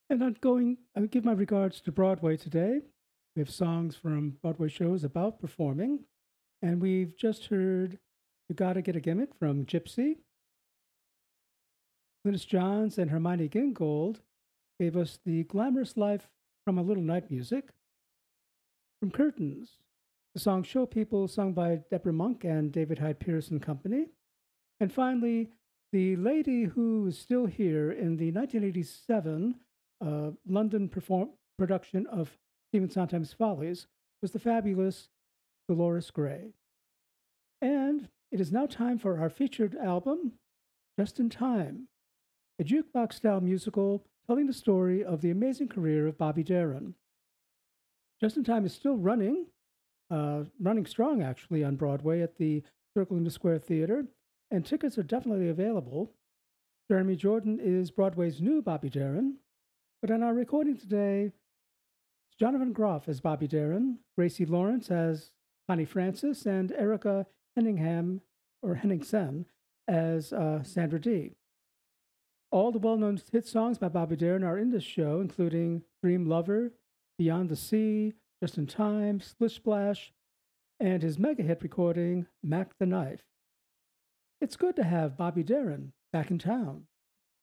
And I give my regards to Broadway today. We have songs from Broadway shows about performing. And we've just heard You Gotta Get a Gimmick from Gypsy. Glynis Johns and Hermione Gingold gave us The Glamorous Life from A Little Night Music. From Curtains, the song Show People, sung by Deborah Monk and David Hyde Pierce and Company. And finally, the lady who is still here in the 1987 London production of Stephen Sondheim's Follies was the fabulous Dolores Gray. And it is now time for our featured album, Just in Time, a jukebox style musical telling the story of the amazing career of Bobby Darin. Just in Time is still running strong actually on Broadway at the Circle in the Square Theater, and tickets are definitely available. Jeremy Jordan is Broadway's new Bobby Darin, but in our recording today, it's Jonathan Groff as Bobby Darin, Gracie Lawrence as Connie Francis, and Erica Henningsen as Sandra Dee. All the well-known hit songs by Bobby Darin are in this show, including Dream Lover, Beyond the Sea, Just in Time, Splish Splash, and his mega hit recording, Mac the Knife. It's good to have Bobby Darin back in town.